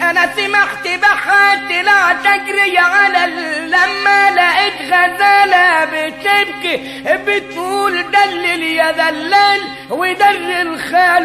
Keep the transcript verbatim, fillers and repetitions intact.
انا سمعت بحات لا تجري على لما لقيت غزالة بتبكي بتقول دلل يا دلال ودر الخال